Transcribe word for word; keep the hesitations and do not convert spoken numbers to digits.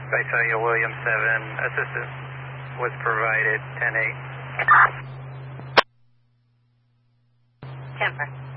Visalia William seven, assistance was provided, ten eight. Kemper.